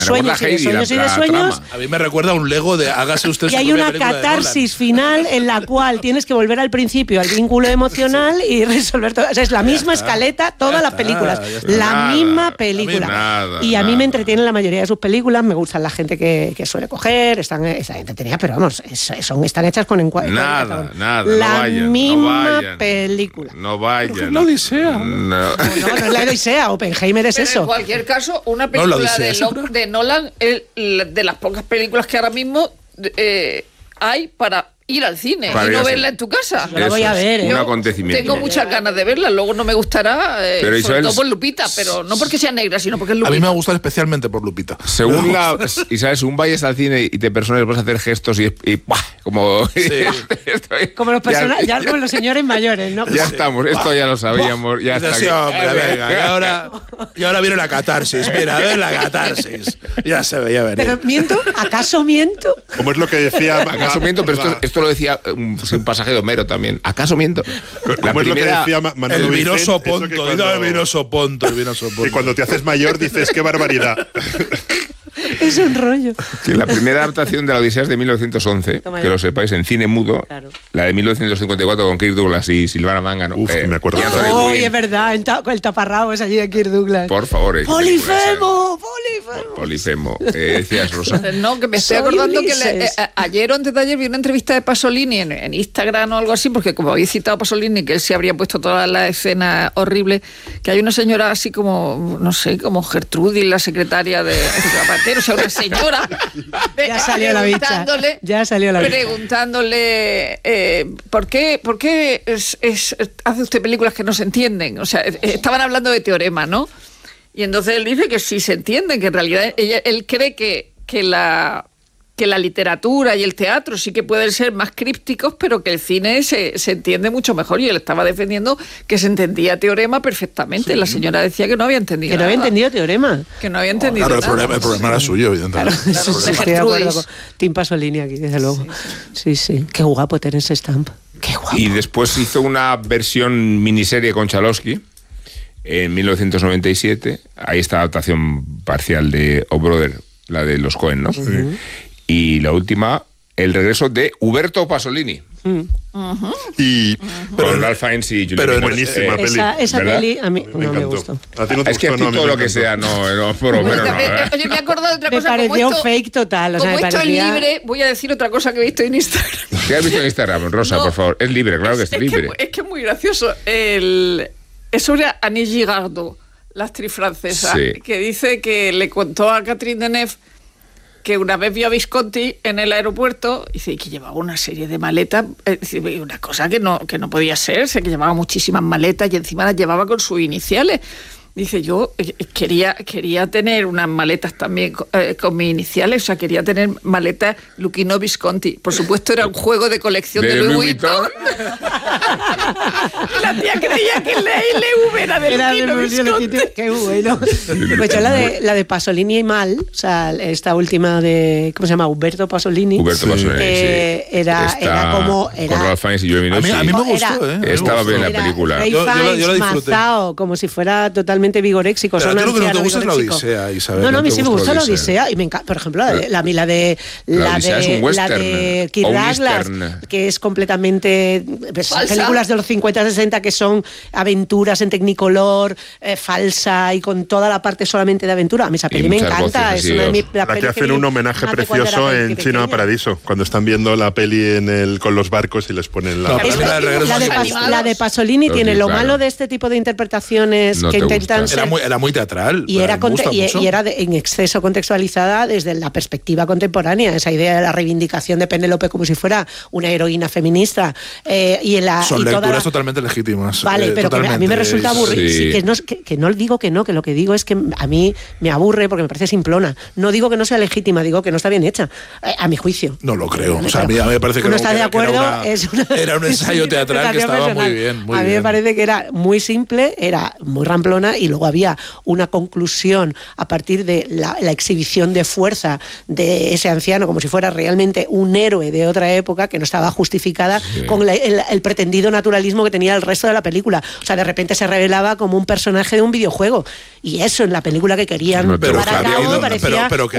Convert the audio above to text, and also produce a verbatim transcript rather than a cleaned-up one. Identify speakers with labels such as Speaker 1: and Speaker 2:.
Speaker 1: sueños y de sueños y de sueños.
Speaker 2: A mí me recuerda a un Lego de hágase usted su
Speaker 1: Y hay una catarsis final en la cual tienes que volver al principio, al vínculo emocional sí. y resolver todo. O sea, es la misma escaleta, todas las películas. La
Speaker 3: nada,
Speaker 1: misma película.
Speaker 3: A nada,
Speaker 1: y a mí
Speaker 3: nada.
Speaker 1: me entretienen la mayoría de sus películas, me gustan la gente que, que suele coger, están, están entretenidas, pero vamos, es, son, están hechas con encuadre.
Speaker 3: Nada, nada.
Speaker 1: La
Speaker 3: no vayan,
Speaker 1: misma
Speaker 3: no vayan,
Speaker 1: película.
Speaker 3: No vayan.
Speaker 2: Es la Odisea.
Speaker 3: No.
Speaker 1: No, no, no es la Odisea, Oppenheimer es
Speaker 4: pero
Speaker 1: eso.
Speaker 4: En cualquier caso, una película
Speaker 2: no, Odisea,
Speaker 4: de, Lo, de Nolan es de las pocas películas que ahora mismo eh, hay para ir al cine
Speaker 3: para
Speaker 4: y no
Speaker 3: ir
Speaker 4: verla en tu casa.
Speaker 1: Yo la voy a ver, ¿eh?
Speaker 3: Un acontecimiento.
Speaker 4: Tengo muchas ganas de verla, luego no me gustará, eh,
Speaker 3: Pero
Speaker 4: sobre
Speaker 3: Isabel,
Speaker 4: todo por Lupita, pero no porque sea negra, sino porque es
Speaker 2: A
Speaker 4: Lupita.
Speaker 2: mí me va a gustar especialmente por Lupita.
Speaker 3: Según la... Y sabes, según vayas al cine y te personas, vas a hacer gestos y... y ¡buah! Como...
Speaker 2: Sí.
Speaker 1: Como los personajes, ya, ya como los señores mayores, ¿no?
Speaker 3: Ya estamos, esto ya lo sabíamos, ya está.
Speaker 2: Sí, hombre, venga, y ahora, y ahora viene la catarsis. Mira, ven la catarsis. Ya se veía venir.
Speaker 1: Pero miento, ¿acaso miento?
Speaker 5: Como es lo que decía...
Speaker 3: ¿Acaso miento? Pero esto, esto lo decía un, un pasaje de Homero también. ¿Acaso miento? La
Speaker 5: Como es lo que
Speaker 3: primera...
Speaker 5: decía Ma- Manolo
Speaker 2: El
Speaker 5: Vicent,
Speaker 2: vinoso
Speaker 5: eso que
Speaker 2: ponto,
Speaker 5: cuando-
Speaker 2: el vinoso ponto, el vinoso ponto.
Speaker 5: Y cuando te haces mayor dices, qué barbaridad.
Speaker 1: Es un rollo.
Speaker 3: Sí, la primera adaptación de la Odisea es de mil novecientos once,
Speaker 1: Toma
Speaker 3: que
Speaker 1: ya.
Speaker 3: lo sepáis, en cine mudo.
Speaker 1: Claro.
Speaker 3: La de mil novecientos cincuenta y cuatro con Kirk Douglas y Silvana Mangano.
Speaker 5: Uf, me acuerdo.
Speaker 3: y Anthony
Speaker 1: Uy,
Speaker 3: Quinn.
Speaker 1: es verdad, el, ta- el taparrabos allí de Kirk Douglas.
Speaker 3: Por favor. eh,
Speaker 1: ¡Polifemo! ¡Polifemo!
Speaker 3: Polifemo. Eh, decías, Rosa.
Speaker 4: No, que me estoy
Speaker 1: Soy
Speaker 4: acordando que le-
Speaker 1: Ulises.
Speaker 4: eh, ayer o antes de ayer vi una entrevista de Pasolini en, en Instagram o algo así, porque como habéis citado a Pasolini, que él se habría puesto toda la escena horrible, que hay una señora así como, no sé, como Gertrudis, la secretaria de Zapatero, o sea, una señora
Speaker 1: Ya salió la bicha.
Speaker 4: preguntándole-
Speaker 1: Ya salió la bicha.
Speaker 4: preguntándole eh, ¿por qué, por qué es, es- hace usted películas que no se entienden? O sea, eh, estaban hablando de Teorema, ¿no? Y entonces él dice que sí se entiende, que en realidad ella, él cree que, que, la, que la literatura y el teatro sí que pueden ser más crípticos, pero que el cine se, se entiende mucho mejor. Y él estaba defendiendo que se entendía Teorema perfectamente. Sí. La señora decía que no había entendido
Speaker 1: Que no
Speaker 4: nada.
Speaker 1: había entendido Teorema.
Speaker 4: Que no había entendido
Speaker 2: Claro, el
Speaker 4: nada.
Speaker 2: problema, el problema era suyo, evidentemente.
Speaker 1: Claro, eso sí, estoy de acuerdo con Tim Pasolini aquí, desde luego. Sí, sí. Qué guapo Terence Stamp. Qué guapo.
Speaker 3: Y después hizo una versión miniserie con Chalosky en mil novecientos noventa y siete. Ahí está la adaptación parcial de O Brother, la de los Coen, ¿no? Uh-huh. Y la última, el regreso de Uberto Pasolini.
Speaker 1: Uh-huh.
Speaker 5: Y
Speaker 3: Pero Ralph Fiennes y Juliette
Speaker 5: pero
Speaker 3: Binoche.
Speaker 5: buenísima peli.
Speaker 1: Esa, esa
Speaker 3: ¿verdad?
Speaker 1: peli a mí
Speaker 5: Me
Speaker 1: no me
Speaker 5: encantó.
Speaker 1: gustó.
Speaker 5: A ti no te
Speaker 3: Es que
Speaker 5: gustó,
Speaker 3: aquí
Speaker 5: no, a mí
Speaker 3: todo
Speaker 5: me
Speaker 3: lo que
Speaker 5: encantó.
Speaker 3: sea, no, no, por lo menos no. ¿eh?
Speaker 4: Oye, me he acordado de otra
Speaker 1: Me
Speaker 4: cosa. como
Speaker 1: pareció
Speaker 4: esto,
Speaker 1: fake total. O sea,
Speaker 4: como
Speaker 1: me
Speaker 4: esto
Speaker 1: parecía...
Speaker 4: es libre, voy a decir otra cosa que he visto en Instagram.
Speaker 3: ¿Qué has visto en Instagram, Rosa,
Speaker 4: No.
Speaker 3: por favor? Es libre, claro que es,
Speaker 4: es
Speaker 3: libre.
Speaker 4: Que, es que es muy gracioso. El, es sobre Annie Girardot, la actriz francesa,
Speaker 3: Sí.
Speaker 4: que dice que le contó a Catherine Deneuve que una vez vio a Visconti en el aeropuerto y dice que llevaba una serie de maletas, eh, una cosa que no, que no podía ser, sé que llevaba muchísimas maletas y encima las llevaba con sus iniciales. Dice, yo eh, quería, quería tener unas maletas también eh, con mis iniciales, o sea, quería tener maletas Luchino Visconti. Por supuesto, era un juego de colección de,
Speaker 3: ¿De
Speaker 4: Louis
Speaker 3: Louis
Speaker 4: Vuitton. La tía creía que la L V era de
Speaker 1: Era de
Speaker 4: Luchino
Speaker 1: Luchino
Speaker 4: Visconti.
Speaker 1: Visconti. Qué bueno. Pues yo la de, la de Pasolini y Mal, o sea, esta última de, ¿cómo se llama? Uberto Pasolini.
Speaker 3: Huberto Pasolini,
Speaker 1: eh,
Speaker 3: sí.
Speaker 1: era,
Speaker 3: Está
Speaker 1: era como... Era,
Speaker 3: con Ralph Fiennes y Juliette
Speaker 2: A mí,
Speaker 3: Binoche.
Speaker 2: a mí me
Speaker 1: Era-
Speaker 2: gustó, ¿eh? A mí me
Speaker 3: Estaba
Speaker 2: gustó.
Speaker 3: bien la
Speaker 1: era
Speaker 3: película.
Speaker 1: Ray
Speaker 2: Yo- yo la- yo la
Speaker 1: Fiennes,
Speaker 2: disfruté.
Speaker 1: mazao, como si fuera totalmente vigoréxico.
Speaker 2: Pero
Speaker 1: son
Speaker 2: a ti lo que no te
Speaker 1: anciano
Speaker 2: gusta es la
Speaker 1: vigoréxico.
Speaker 2: Odisea, Isabel.
Speaker 1: No, no, a
Speaker 2: no
Speaker 1: mí
Speaker 2: te
Speaker 1: sí me
Speaker 2: gusta
Speaker 1: gusta
Speaker 2: la
Speaker 1: la
Speaker 2: Odisea.
Speaker 1: Odisea. Y me encanta, por ejemplo, la de la, la de
Speaker 3: La
Speaker 1: la
Speaker 3: Odisea es un
Speaker 1: de, la
Speaker 3: western,
Speaker 1: de
Speaker 3: o
Speaker 1: Kirk
Speaker 3: un
Speaker 1: Douglas,
Speaker 3: eastern.
Speaker 1: que es completamente pues,
Speaker 4: Falsa.
Speaker 1: películas de los cincuenta sesenta que son aventuras en tecnicolor, eh, falsa y con toda la parte solamente de aventura. A mí esa
Speaker 3: Y
Speaker 1: peli me
Speaker 3: muchas
Speaker 1: encanta.
Speaker 3: voces
Speaker 1: Es
Speaker 3: así,
Speaker 1: una de
Speaker 3: os-
Speaker 1: mis las
Speaker 5: Aquí
Speaker 1: pelis que
Speaker 5: hacen
Speaker 1: vi
Speaker 5: un homenaje
Speaker 1: hace cuando era
Speaker 5: precioso
Speaker 1: pe-
Speaker 5: en
Speaker 1: pequeña.
Speaker 5: Chino Paradiso, cuando están viendo la peli en el, con los barcos y les ponen la...
Speaker 2: No,
Speaker 1: Es
Speaker 2: pero
Speaker 1: que
Speaker 2: la de Regreso
Speaker 1: la, de
Speaker 2: a
Speaker 1: Pas-
Speaker 4: Animados.
Speaker 1: la de Pasolini
Speaker 3: Los
Speaker 1: tiene
Speaker 3: vi,
Speaker 1: lo
Speaker 3: claro.
Speaker 1: malo de este tipo de interpretaciones
Speaker 3: No
Speaker 1: que
Speaker 3: te
Speaker 1: intentan
Speaker 3: gusta.
Speaker 1: ser
Speaker 2: Era muy, era muy teatral.
Speaker 1: y era,
Speaker 2: me
Speaker 1: conte-
Speaker 2: gusta
Speaker 1: y,
Speaker 2: mucho.
Speaker 1: y era de- en exceso contextualizada desde la perspectiva contemporánea, esa idea de la reivindicación de Penélope como si fuera una heroína feminista. Eh, y en la,
Speaker 2: Son
Speaker 1: y toda
Speaker 2: lecturas
Speaker 1: la-
Speaker 2: totalmente legítimas.
Speaker 1: Vale,
Speaker 2: eh,
Speaker 1: pero que a mí me
Speaker 2: totalmente.
Speaker 1: resulta aburrido.
Speaker 3: Sí.
Speaker 1: Sí, que, no, que, que no digo que no, que lo que digo es que a mí me aburre porque me parece simplona. No digo que no sea legítima, digo que no está bien hecha, eh, a mi juicio.
Speaker 2: No lo creo.
Speaker 1: Vale,
Speaker 2: O sea, a mí,
Speaker 1: pero
Speaker 2: a mí me parece que,
Speaker 1: uno
Speaker 2: no,
Speaker 1: está
Speaker 2: que
Speaker 1: de
Speaker 2: era- que
Speaker 1: acuerdo,
Speaker 2: era, una-
Speaker 1: es una-
Speaker 2: era un ensayo teatral que
Speaker 1: interpretación
Speaker 2: estaba muy
Speaker 1: personal.
Speaker 2: bien. Muy
Speaker 1: a mí
Speaker 2: bien.
Speaker 1: me parece que era muy simple, era muy ramplona y luego había una conclusión a partir de la, la exhibición de fuerza de ese anciano como si fuera realmente un héroe de otra época que no estaba justificada
Speaker 3: Sí.
Speaker 1: con la- el, el pretendido naturalismo que tenía el resto de la película. O sea, de repente se revelaba como un personaje de un videojuego y eso en la película que querían
Speaker 3: No te
Speaker 1: llevar
Speaker 3: gusta.
Speaker 1: a
Speaker 3: Había
Speaker 1: cabo
Speaker 3: ido-
Speaker 1: parecía
Speaker 2: pero- pero que